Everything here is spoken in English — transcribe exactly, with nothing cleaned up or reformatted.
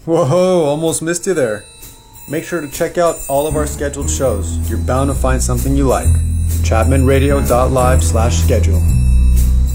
Whoa, almost missed you there. Make sure to check out all of our scheduled shows. You're bound to find something you like. chapman radio dot live slash schedule.